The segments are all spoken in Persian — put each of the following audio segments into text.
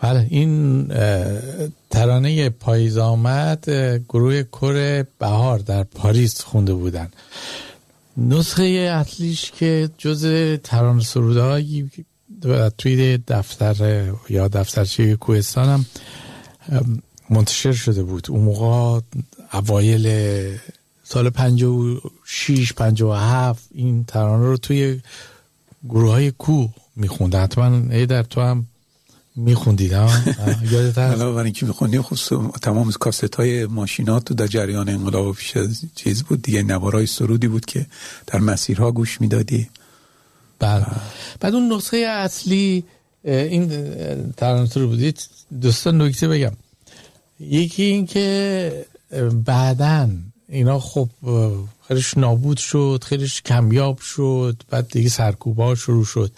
بله، این ترانه پاییز آمد گروه کور بهار در پاریس خونده بودن. نسخه اصلیش که جز ترانه سرودهایی توی دفتر یا دفترچه کوهستان هم منتشر شده بود. اون موقع اوایل سال 56 57 این ترانه رو توی گروه های کوه میخوندن. حتما در تو هم میخوندید یادت هست؟ علاوه بر اینکه میخوندیم خب تمام کاست های ماشینات تو در جریان انقلاب پیش از چیز بود دیگه، نوارای سرودی بود که در مسیرها گوش میدادی. بله. بعد اون نسخه اصلی این ترانه رو بودید. دوستان نکته بگم، یکی این که بعدن اینا خب خیلیش نابود شد، خیلیش کمیاب شد، بعد دیگه سرکوب‌ها شروع شد.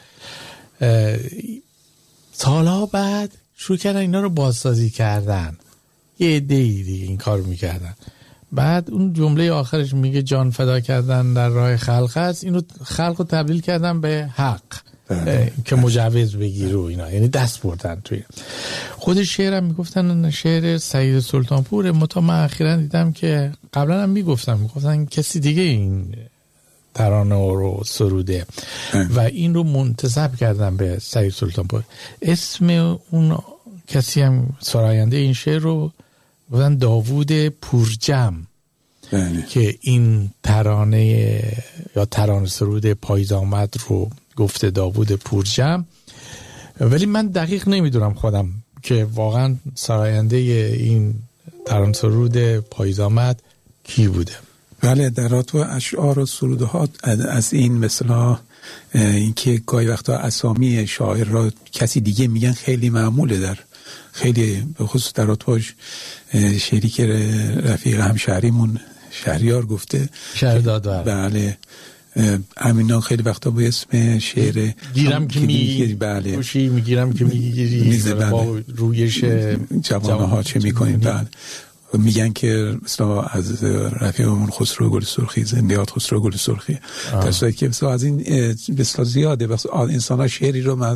سالها بعد شروع کردن اینا رو بازسازی کردن، یه عده‌ای دیگه این کار میکردن. بعد اون جمله آخرش میگه جان فدا کردن در راه خلق است، اینو خلق رو تبدیل کردن به حق که مجوز بگیره و اینا، یعنی دست بردن توی خود شعرم. میگفتن شعر سعید سلطانپور، من اخیراً دیدم که قبلا هم میگفتن کسی دیگه این ترانه رو سروده و این رو منتسب کردن به سعید سلطانپور. اسم اون کسی هم سراینده این شعر رو گفتن داوود پورجم که این ترانه یا ترانه سرود پاییز آمد رو گفته داوود پورجم. ولی من دقیق نمیدونم خودم که واقعا سراینده این ترانه سرود پاییز آمد کی بوده. بله، در تو اشعار و سرودها از این مثلا اینکه گاهی وقتا اسامی شاعر را کسی دیگه میگن خیلی معموله، در خیلی به خصوص در تو شعری که رفیق همشهریمون شهریار گفته شهردادور، بله همینا خیلی وقتا با اسم شعر گیرم که میگیری، بله خوشی میگیرم که میگیری با رویش جوانها چه میکنیم. بله میگن که مثلا از رفیقمون خسرو گل سرخی، زندیات خسرو گل سرخی، در صورتی که مثلا از این مثلا زیاده بس انسان ها شعری رو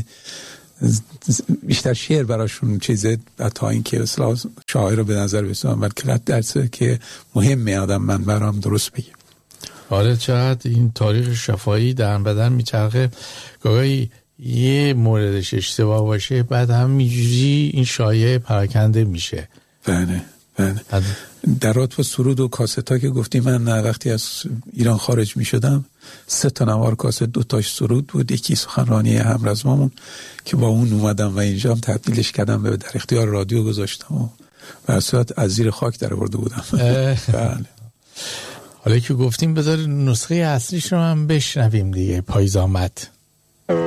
بیشتر شعر براشون چیزه تا این که مثلا شاعر رو به نظر بسیارم، بلکه درسه که مهمه آدم من برام درست بگیم. آره، چقدر این تاریخ شفاهی در بدن میچرخه، گاهی یه موردش اشتباه باشه بعد همینجوری این شایعه پراکنده میشه. بله در رابطه با سرود و کاست ها که گفتیم، من وقتی از ایران خارج می شدم 3 تا نوار کاست، 2 تاش سرود بود، یکی سخنرانی همرزمامون که با اون اومدم و اینجا هم تبدیلش کردم به در اختیار رادیو گذاشتم و برسات از زیر خاک در آورده بودم. بله. حالا که گفتیم بذار نسخه اصلیش رو هم بشنویم دیگه. پاییز آمد.